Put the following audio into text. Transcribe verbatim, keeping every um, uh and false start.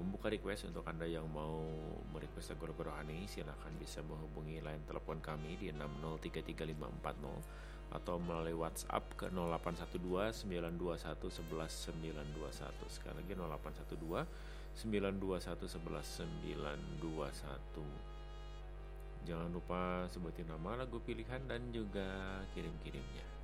membuka request. Untuk Anda yang mau merequest lagu-lagu rohani, silahkan bisa menghubungi line telepon kami di enam nol tiga tiga lima empat nol atau melalui WhatsApp ke nol delapan satu dua sembilan dua satu satu satu sembilan dua satu. Sekali lagi nol delapan satu dua sembilan dua satu satu satu sembilan dua satu. Jangan lupa sebutin nama lagu pilihan dan juga kirim-kirimnya.